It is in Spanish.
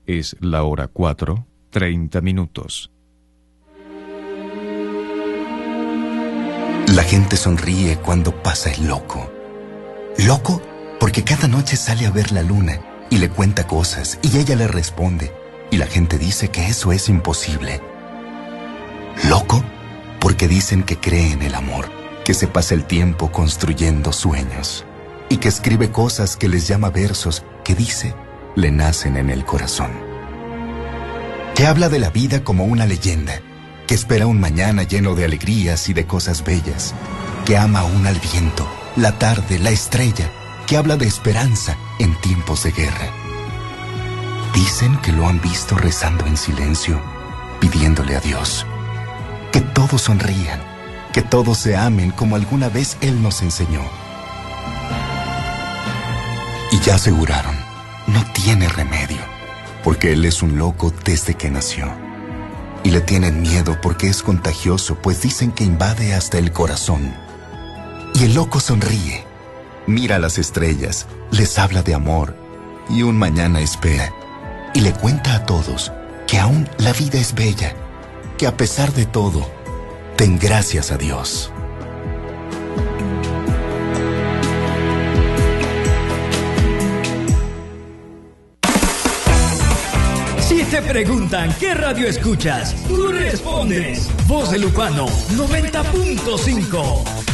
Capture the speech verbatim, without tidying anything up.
Es la hora cuatro, treinta minutos. La gente sonríe cuando pasa el loco. Loco porque cada noche sale a ver la luna y le cuenta cosas y ella le responde y la gente dice que eso es imposible. Loco porque dicen que cree en el amor, que se pasa el tiempo construyendo sueños y que escribe cosas que les llama versos que dice le nacen en el corazón. Que habla de la vida como una leyenda, que espera un mañana lleno de alegrías y de cosas bellas, que ama aún al viento, la tarde, la estrella, que habla de esperanza en tiempos de guerra. Dicen que lo han visto rezando en silencio, pidiéndole a Dios. Que todos sonrían, que todos se amen como alguna vez Él nos enseñó. Y ya aseguraron, no tiene remedio, porque Él es un loco desde que nació. Y le tienen miedo porque es contagioso, pues dicen que invade hasta el corazón. Y el loco sonríe, mira a las estrellas, les habla de amor y un mañana espera. Y le cuenta a todos que aún la vida es bella, que a pesar de todo, den gracias a Dios. Si te preguntan qué radio escuchas, tú respondes Voz de Lupano noventa punto cinco.